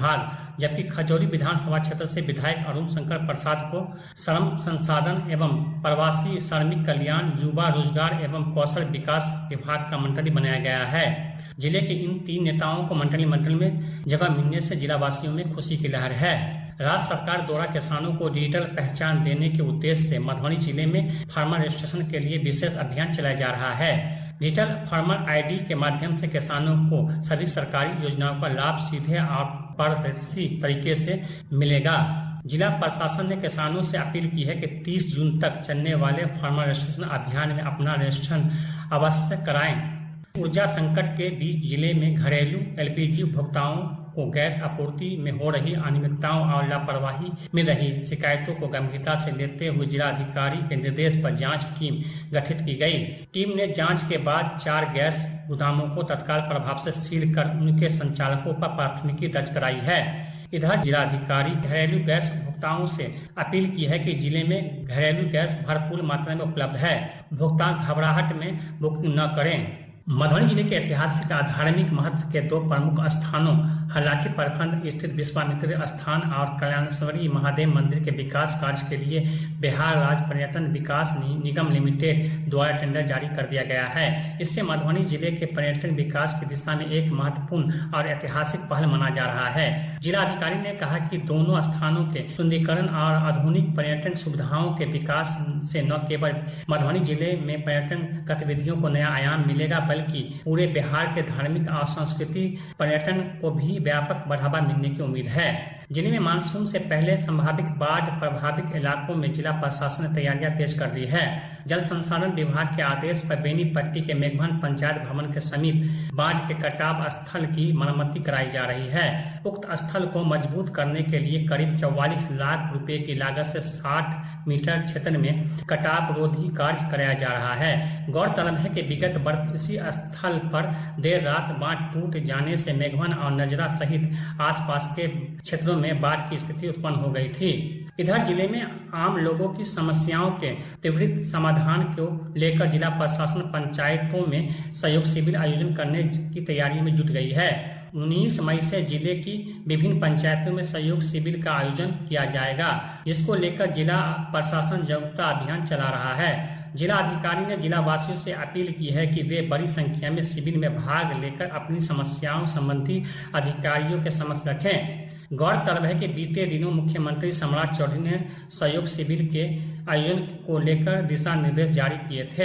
विभाग, जबकि खजौली विधानसभा क्षेत्र से विधायक अरुण शंकर प्रसाद को श्रम संसाधन एवं प्रवासी श्रमिक कल्याण, युवा रोजगार एवं कौशल विकास विभाग का मंत्री बनाया गया है। जिले के इन 3 नेताओं को मंत्रिमंडल में जगह मिलने से जिलावासियों में खुशी की लहर है। राज्य सरकार द्वारा किसानों को डिजिटल पहचान देने के उद्देश्य से मधुबनी जिले में फार्मर रजिस्ट्रेशन के लिए विशेष अभियान चलाया जा रहा है। डिजिटल फार्मर आईडी के माध्यम से किसानों को सभी सरकारी योजनाओं का लाभ सीधे और पारदर्शी तरीके से मिलेगा। जिला प्रशासन ने किसानों से अपील की है कि 30 जून तक चलने वाले फार्मर रजिस्ट्रेशन अभियान में अपना रजिस्ट्रेशन अवश्य कराएं। ऊर्जा संकट के बीच जिले में घरेलू एलपीजी उपभोक्ताओं को गैस आपूर्ति में हो रही अनियमितताओं और लापरवाही में रही शिकायतों को गंभीरता से लेते हुए जिलाधिकारी के निर्देश पर जांच टीम गठित की गई। टीम ने जांच के बाद 4 गैस गोदामों को तत्काल प्रभाव से सील कर उनके संचालकों पर प्राथमिकी दर्ज कराई है। इधर जिलाधिकारी घरेलू गैस उपभोक्ताओं से अपील की है कि जिले में घरेलू गैस भरपूर मात्रा में उपलब्ध है, उपभोक्ता घबराहट में बुकिंग न करें। मधुबनी जिले के ऐतिहासिक और धार्मिक महत्व के 2 प्रमुख स्थानों हलाकी प्रखंड स्थित विश्वामित्र स्थान और कल्याणेश्वरी महादेव मंदिर के विकास कार्य के लिए बिहार राज्य पर्यटन विकास निगम लिमिटेड द्वारा टेंडर जारी कर दिया गया है। इससे मधुबनी जिले के पर्यटन विकास की दिशा में एक महत्वपूर्ण और ऐतिहासिक पहल माना जा रहा है। जिलाधिकारी ने कहा कि दोनों स्थानों के सुंदरीकरण और आधुनिक पर्यटन सुविधाओं के विकास से न केवल मधुबनी जिले में पर्यटन गतिविधियों को नया आयाम मिलेगा, बल्कि पूरे बिहार के धार्मिक और सांस्कृतिक पर्यटन को भी व्यापक बढ़ावा मिलने की उम्मीद है। जिले में मानसून से पहले संभावित बाढ़ प्रभावित इलाकों में जिला प्रशासन ने तैयारियां तेज कर दी है। जल संसाधन विभाग के आदेश पर बेनीपट्टी के मेघवन पंचायत भवन के समीप बाढ़ के कटाव स्थल की मरम्मति कराई जा रही है। उक्त स्थल को मजबूत करने के लिए करीब 44 लाख रुपए की लागत से 60 मीटर क्षेत्र में कटाव रोधी कार्य कराया जा रहा है। गौरतलब है कि विगत वर्ष इसी स्थल पर देर रात बांध टूट जाने से मेघवन और नजरा सहित आसपास के क्षेत्रों में बाढ़ की स्थिति उत्पन्न हो गई थी। इधर जिले में आम लोगों की समस्याओं के त्वरित समाधान को लेकर जिला प्रशासन पंचायतों में सहयोग शिविर आयोजन करने की तैयारी में जुट गई है। 19 मई से जिले की विभिन्न पंचायतों में सहयोग शिविर का आयोजन किया जाएगा, जिसको लेकर जिला प्रशासन जागरूकता अभियान चला रहा है। जिला अधिकारी ने जिला वासियों से अपील की है कि वे बड़ी संख्या में शिविर में भाग लेकर अपनी समस्याओं संबंधी अधिकारियों के समक्ष रखें। गौरतलब है कि बीते दिनों मुख्यमंत्री सम्राट चौधरी ने सहयोग शिविर के आयोजन को लेकर दिशा निर्देश जारी किए थे।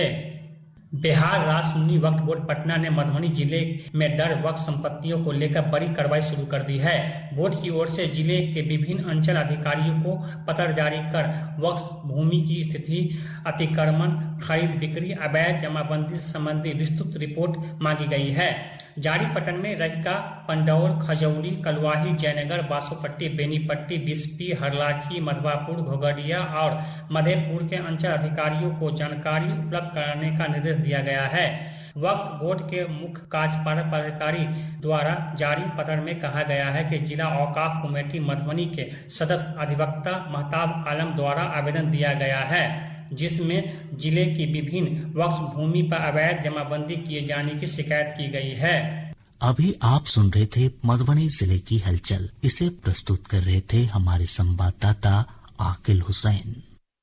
बिहार राज्य सुन्नी वक्फ बोर्ड पटना ने मधुबनी जिले में दर्ज वक्फ संपत्तियों को लेकर बड़ी कार्रवाई शुरू कर दी है। बोर्ड की ओर से जिले के विभिन्न अंचल अधिकारियों को पत्र जारी कर वक्फ भूमि की स्थिति, अतिक्रमण, खरीद बिक्री, अवैध जमाबंदी संबंधी विस्तृत रिपोर्ट मांगी गई है। जारी पत्र में रहिका, पंडौल, खजौली, कलवाही, जयनगर, बासोपट्टी, बेनीपट्टी, बिस्पी, हरलाखी, मधवापुर, घोगड़िया और मधेपुर के अंचल अधिकारियों को जानकारी उपलब्ध कराने का निर्देश दिया गया है। वक्फ बोर्ड के मुख्य कार्यपालक अधिकारी द्वारा जारी पत्र में कहा गया है कि जिला औकाफ कमेटी मधुबनी के सदस्य अधिवक्ता महताब आलम द्वारा आवेदन दिया गया है, जिसमें जिले की विभिन्न वक्फ भूमि पर अवैध जमाबंदी किए जाने की शिकायत की गई है। अभी आप सुन रहे थे मधुबनी जिले की हलचल। इसे प्रस्तुत कर रहे थे हमारे संवाददाता आकिल हुसैन।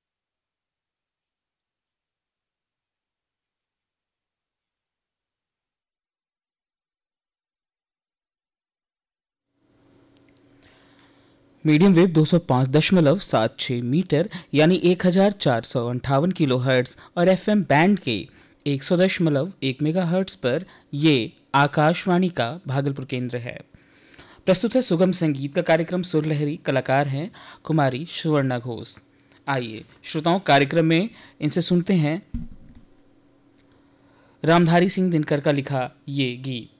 मीडियम वेव 205.76 मीटर यानी 1458 किलोहर्ट्ज और एफएम बैंड के 100.1 मेगाहर्ट्ज पर ये आकाशवाणी का भागलपुर केंद्र है। प्रस्तुत है सुगम संगीत का कार्यक्रम सुरलहरी। कलाकार हैं कुमारी सुवर्णा घोष। आइए श्रोताओं, कार्यक्रम में इनसे सुनते हैं रामधारी सिंह दिनकर का लिखा ये गीत।